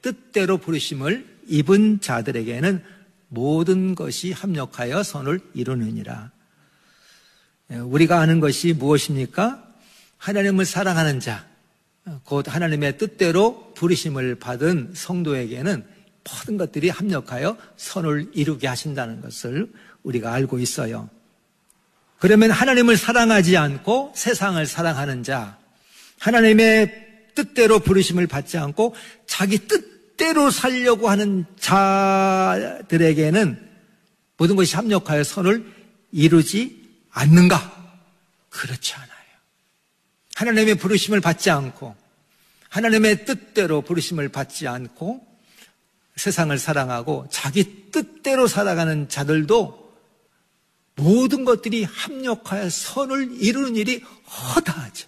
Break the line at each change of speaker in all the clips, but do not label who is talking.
뜻대로 부르심을 입은 자들에게는 모든 것이 합력하여 선을 이루느니라. 우리가 아는 것이 무엇입니까? 하나님을 사랑하는 자, 곧 하나님의 뜻대로 부르심을 받은 성도에게는 모든 것들이 합력하여 선을 이루게 하신다는 것을 우리가 알고 있어요. 그러면 하나님을 사랑하지 않고 세상을 사랑하는 자, 하나님의 뜻대로 부르심을 받지 않고 자기 뜻대로 살려고 하는 자들에게는 모든 것이 합력하여 선을 이루지 않는가? 그렇지 않아요. 하나님의 부르심을 받지 않고 하나님의 뜻대로 부르심을 받지 않고 세상을 사랑하고 자기 뜻대로 살아가는 자들도 모든 것들이 합력하여 선을 이루는 일이 허다하죠.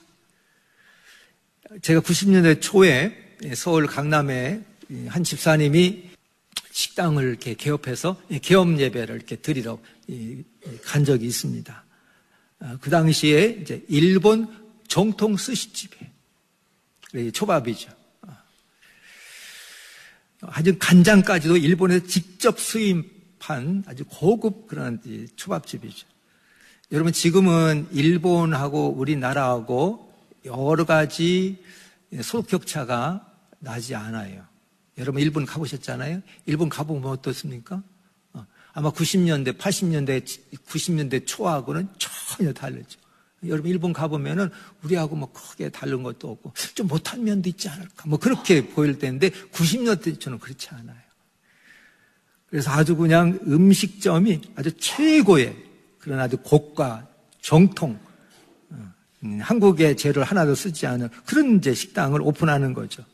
제가 90년대 초에 서울 강남에 한 집사님이 식당을 이렇게 개업해서 개업 예배를 이렇게 드리러 간 적이 있습니다. 그 당시에 이제 일본 정통 스시집이에요. 초밥이죠. 아주 간장까지도 일본에서 직접 수입한 아주 고급 그런 초밥집이죠. 여러분, 지금은 일본하고 우리나라하고 여러 가지 소득격차가 나지 않아요. 여러분, 일본 가보셨잖아요? 일본 가보면 어떻습니까? 아마 90년대, 80년대, 90년대 초하고는 전혀 다르죠. 여러분, 일본 가보면은 우리하고 뭐 크게 다른 것도 없고 좀 못한 면도 있지 않을까, 뭐 그렇게 보일 때인데 90년대처럼 그렇지 않아요. 그래서 아주 그냥 음식점이 아주 최고의 그런 아주 고가 정통, 한국의 재료를 하나도 쓰지 않은 그런 이제 식당을 오픈하는 거죠.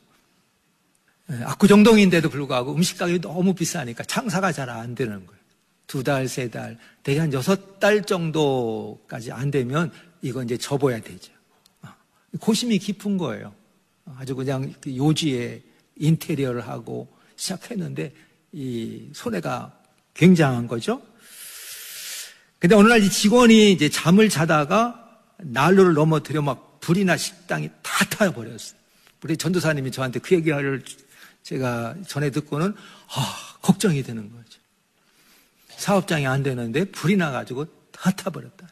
압구정동인데도 불구하고 음식 가격이 너무 비싸니까 장사가 잘 안 되는 거예요. 2달, 3달, 대개 한 6달 정도까지 안 되면 이건 이제 접어야 되죠. 고심이 깊은 거예요. 아주 그냥 요지에 인테리어를 하고 시작했는데 이 손해가 굉장한 거죠. 근데 어느 날 이 직원이 이제 잠을 자다가 난로를 넘어뜨려 막 불이나 식당이 다 타버렸어요. 우리 전도사님이 저한테 그 얘기를 제가 전에 듣고는 걱정이 되는 거죠. 사업장이 안 되는데 불이 나가지고 다 타버렸다.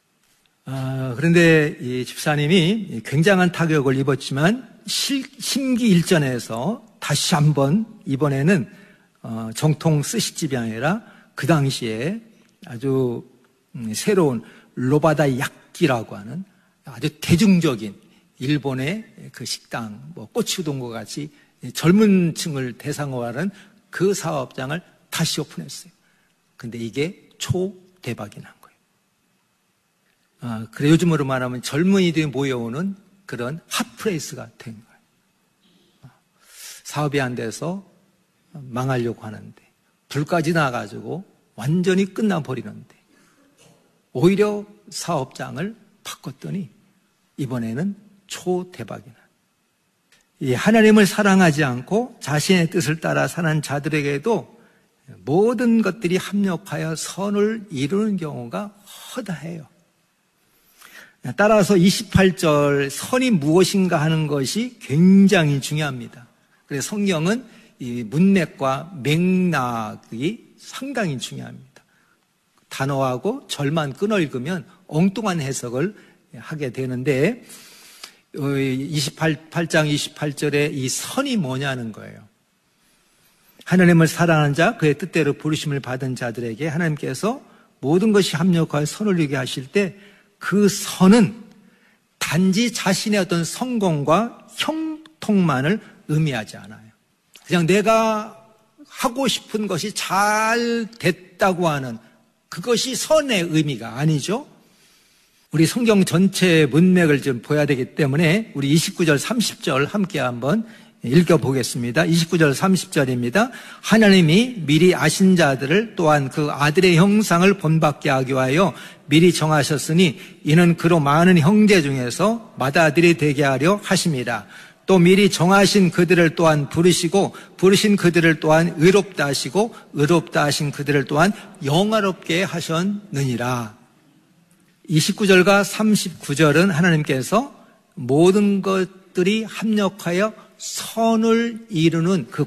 그런데 이 집사님이 굉장한 타격을 입었지만 심기일전해서 다시 한번 이번에는 정통 스시집이 아니라 그 당시에 아주 새로운 로바다 야끼라고 하는 아주 대중적인 일본의 그 식당, 뭐 꼬치우동과 같이 젊은 층을 대상으로 하는 그 사업장을 다시 오픈했어요. 근데 이게 초대박이 난 거예요. 그래 요즘으로 말하면 젊은이들이 모여오는 그런 핫플레이스가 된 거예요. 사업이 안 돼서 망하려고 하는데 불까지 나가지고 완전히 끝나버리는데 오히려 사업장을 바꿨더니 이번에는 초대박이 나. 이 하나님을 사랑하지 않고 자신의 뜻을 따라 사는 자들에게도 모든 것들이 합력하여 선을 이루는 경우가 허다해요. 따라서 28절 선이 무엇인가 하는 것이 굉장히 중요합니다. 그래서 성경은 이 문맥과 맥락이 상당히 중요합니다. 단어하고 절만 끊어 읽으면 엉뚱한 해석을 하게 되는데 8장 28절에 이 선이 뭐냐는 거예요. 하나님을 사랑하는 자, 그의 뜻대로 부르심을 받은 자들에게 하나님께서 모든 것이 합력하여 선을 이루게 하실 때 그 선은 단지 자신의 어떤 성공과 형통만을 의미하지 않아요. 그냥 내가 하고 싶은 것이 잘 됐다고 하는 그것이 선의 의미가 아니죠. 우리 성경 전체 문맥을 좀 보여야 되기 때문에 우리 29절 30절 함께 한번 읽어보겠습니다. 29절 30절입니다. 하나님이 미리 아신 자들을 또한 그 아들의 형상을 본받게 하기 위하여 미리 정하셨으니 이는 그로 많은 형제 중에서 맏아들이 되게 하려 하심이라. 또 미리 정하신 그들을 또한 부르시고 부르신 그들을 또한 의롭다 하시고 의롭다 하신 그들을 또한 영화롭게 하셨느니라. 29절과 39절은 하나님께서 모든 것들이 합력하여 선을 이루는 그